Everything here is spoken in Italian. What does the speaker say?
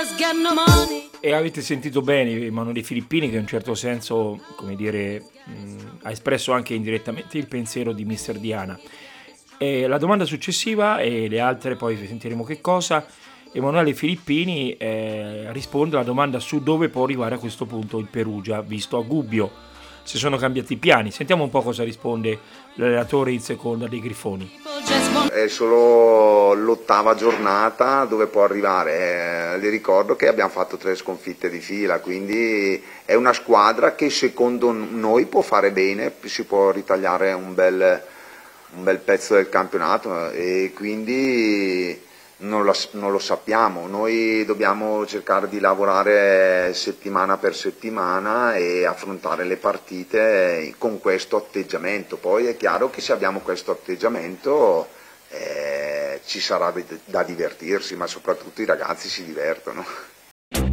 E avete sentito bene Emanuele Filippini, che in un certo senso, come dire, ha espresso anche indirettamente il pensiero di Mister Diana. E la domanda successiva, e le altre poi sentiremo che cosa, Emanuele Filippini risponde alla domanda su dove può arrivare a questo punto il Perugia, visto a Gubbio, se sono cambiati i piani. Sentiamo un po' cosa risponde l'allenatore in seconda dei Grifoni. È solo l'8ª giornata dove può arrivare, le ricordo che abbiamo fatto 3 sconfitte di fila, quindi è una squadra che secondo noi può fare bene, si può ritagliare un bel pezzo del campionato e quindi non lo sappiamo, noi dobbiamo cercare di lavorare settimana per settimana e affrontare le partite con questo atteggiamento. Poi è chiaro che se abbiamo questo atteggiamento ci sarà da divertirsi, ma soprattutto i ragazzi si divertono.